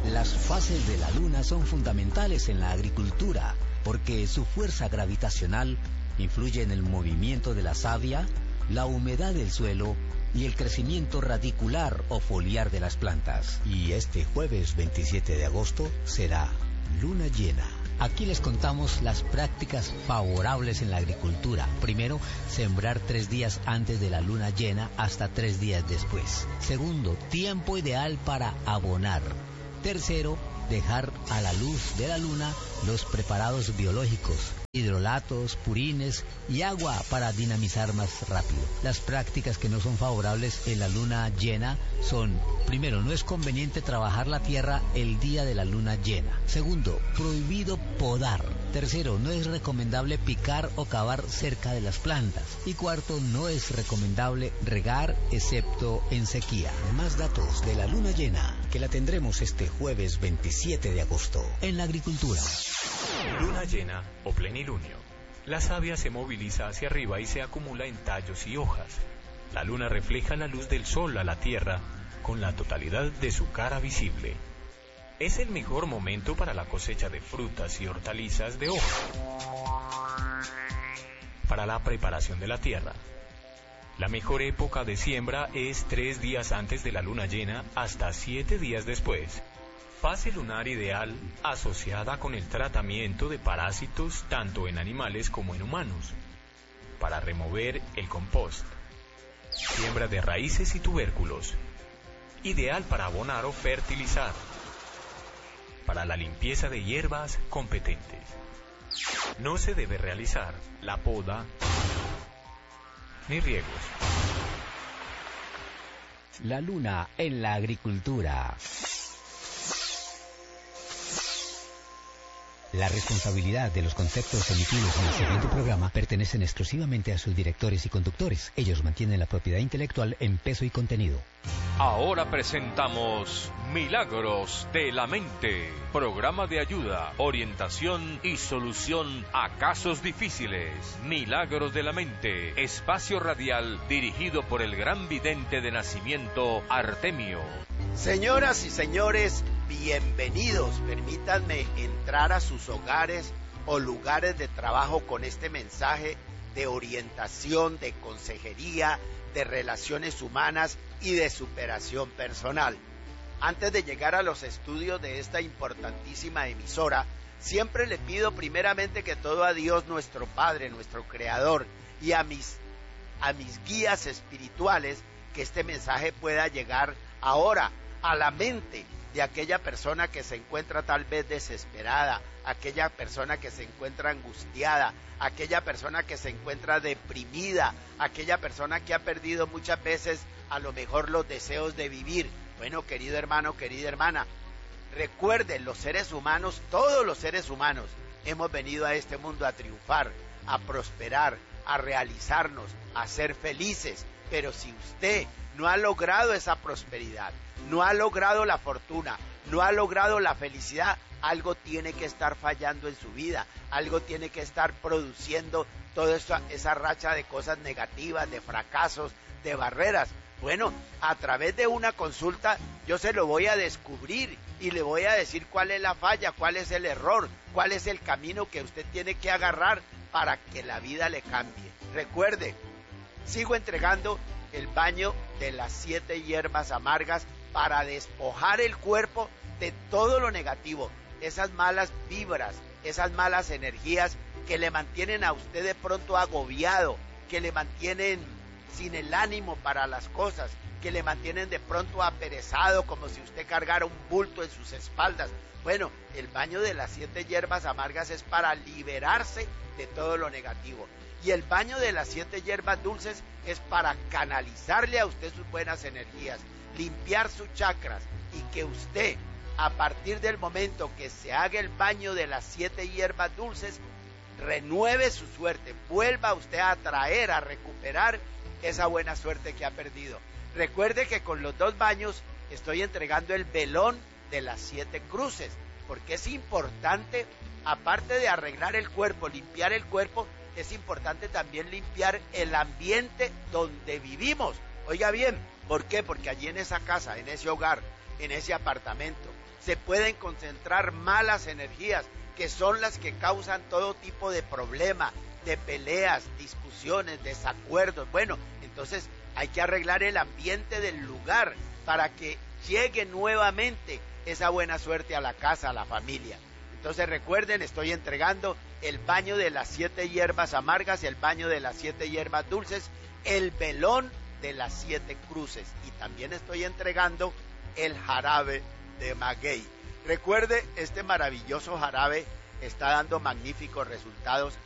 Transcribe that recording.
Las fases de la luna son fundamentales en la agricultura porque su fuerza gravitacional influye en el movimiento de la savia, la humedad del suelo y el crecimiento radicular o foliar de las plantas. Y este jueves 27 de agosto será luna llena. Aquí les contamos las prácticas favorables en la agricultura. Primero, sembrar 3 días antes de la luna llena hasta 3 días después. Segundo, tiempo ideal para abonar. Tercero, dejar a la luz de la luna los preparados biológicos, hidrolatos, purines y agua para dinamizar más rápido. Las prácticas que no son favorables en la luna llena son: primero, no es conveniente trabajar la tierra el día de la luna llena. Segundo, prohibido podar. Tercero, no es recomendable picar o cavar cerca de las plantas. Y cuarto, no es recomendable regar excepto en sequía. Más datos de la luna llena, que la tendremos este jueves 27 de agosto en la agricultura. Luna llena o plenilunio. La savia se moviliza hacia arriba y se acumula en tallos y hojas. La luna refleja la luz del sol a la tierra con la totalidad de su cara visible. Es el mejor momento para la cosecha de frutas y hortalizas de hoja. Para la preparación de la tierra. La mejor época de siembra es 3 días antes de la luna llena hasta 7 días después. Fase lunar ideal asociada con el tratamiento de parásitos tanto en animales como en humanos. Para remover el compost. Siembra de raíces y tubérculos. Ideal para abonar o fertilizar. Para la limpieza de hierbas competentes. No se debe realizar la poda ni riegos. La luna en la agricultura. La responsabilidad de los conceptos emitidos en el siguiente programa pertenecen exclusivamente a sus directores y conductores. Ellos mantienen la propiedad intelectual en peso y contenido. Ahora presentamos Milagros de la Mente, programa de ayuda, orientación y solución a casos difíciles. Milagros de la Mente, espacio radial dirigido por el gran vidente de nacimiento Artemio. Señoras y señores, bienvenidos. Permítanme entrar a sus hogares o lugares de trabajo con este mensaje de orientación, de consejería, de relaciones humanas y de superación personal. Antes de llegar a los estudios de esta importantísima emisora, siempre le pido primeramente que todo a Dios nuestro Padre, nuestro Creador, y a mis guías espirituales, que este mensaje pueda llegar ahora a la mente de aquella persona que se encuentra tal vez desesperada, aquella persona que se encuentra angustiada, aquella persona que se encuentra deprimida, aquella persona que ha perdido muchas veces a lo mejor los deseos de vivir. Bueno, querido hermano, querida hermana, recuerden, los seres humanos, todos los seres humanos, hemos venido a este mundo a triunfar, a prosperar, a realizarnos, a ser felices. Pero si usted no ha logrado esa prosperidad, no ha logrado la fortuna, no ha logrado la felicidad, algo tiene que estar fallando en su vida, algo tiene que estar produciendo toda esa racha de cosas negativas, de fracasos, de barreras. Bueno, a través de una consulta yo se lo voy a descubrir y le voy a decir cuál es la falla, cuál es el error, cuál es el camino que usted tiene que agarrar para que la vida le cambie. Recuerde, sigo entregando el baño de las 7 hierbas amargas para despojar el cuerpo de todo lo negativo, esas malas vibras, esas malas energías que le mantienen a usted de pronto agobiado, que le mantienen sin el ánimo para las cosas, que le mantienen de pronto aperezado, como si usted cargara un bulto en sus espaldas. Bueno, el baño de las 7 hierbas amargas es para liberarse de todo lo negativo. Y el baño de las 7 hierbas dulces es para canalizarle a usted sus buenas energías, limpiar sus chakras, y que usted, a partir del momento que se haga el baño de las 7 hierbas dulces, renueve su suerte, vuelva usted a atraer, a recuperar esa buena suerte que ha perdido. Recuerde que con los 2 baños estoy entregando el velón de las 7 cruces, porque es importante, aparte de arreglar el cuerpo, limpiar el cuerpo, es importante también limpiar el ambiente donde vivimos. Oiga bien, ¿por qué? Porque allí en esa casa, en ese hogar, en ese apartamento, se pueden concentrar malas energías, que son las que causan todo tipo de problemas, de peleas, discusiones, desacuerdos. Bueno, entonces hay que arreglar el ambiente del lugar para que llegue nuevamente esa buena suerte a la casa, a la familia. Entonces recuerden, estoy entregando el baño de las 7 hierbas amargas, el baño de las 7 hierbas dulces, el velón de las 7 cruces, y también estoy entregando el jarabe de maguey. Recuerde, este maravilloso jarabe está dando magníficos resultados